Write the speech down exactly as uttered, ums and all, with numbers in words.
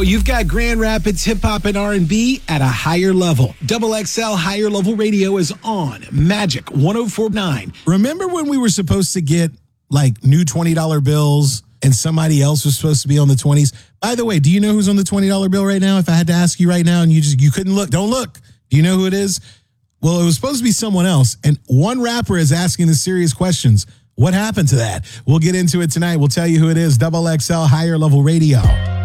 you've got Grand Rapids hip hop and R and B at a higher level. Double X L Higher Level Radio is on Magic one oh four point nine. Remember when we were supposed to get like new twenty dollar bills and somebody else was supposed to be on the twenties? By the way, do you know who's on the twenty dollar bill right now? If I had to ask you right now and you just you couldn't look, don't look. Do you know who it is? Well, it was supposed to be someone else. And one rapper is asking the serious questions. What happened to that? We'll get into it tonight. We'll tell you who it is. Double X L Higher Level Radio.